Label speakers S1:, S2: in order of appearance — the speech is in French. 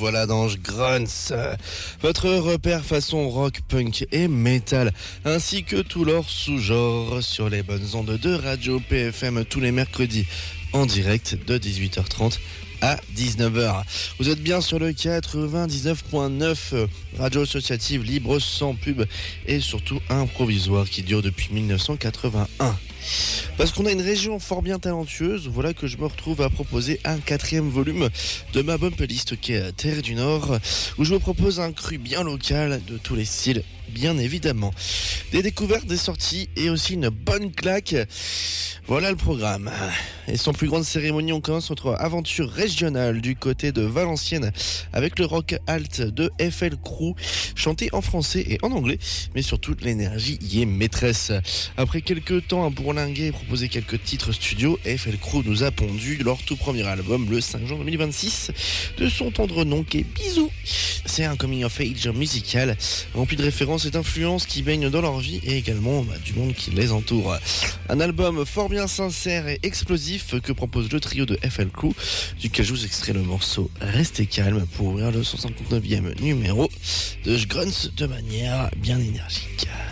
S1: revoilà dans Grunts, votre repère façon rock, punk et metal, ainsi que tout leur sous-genre sur les bonnes ondes de Radio PFM tous les mercredis en direct de 18h30 à 19h. Vous êtes bien sur le 99.9, radio associative libre sans pub et surtout improvisoire qui dure depuis 1981. Parce qu'on a une région fort bien talentueuse, voilà que je me retrouve à proposer un 4e volume de ma bonne playlist qui est Terre du Nord, où je vous propose un cru bien local de tous les styles, bien évidemment. Des découvertes, des sorties et aussi une bonne claque. Voilà le programme. Et sans plus grande cérémonie, on commence notre aventure régionale du côté de Valenciennes avec le rock alt de FL Crew, chanté en français et en anglais, mais surtout l'énergie y est maîtresse. Après quelques temps à bourlinguer et proposer quelques titres studio, FL Crew nous a pondu leur tout premier album le 5 juin 2026 de son tendre nom qui est Bisous. C'est un coming of age musical rempli de références et d'influences qui baignent dans leur vie et également du monde qui les entoure. Un album fort bien sincère et explosif que propose le trio de FL Crew, duquel je vous extrais le morceau Restez calme pour ouvrir le 159e numéro de Grunts de manière bien énergique.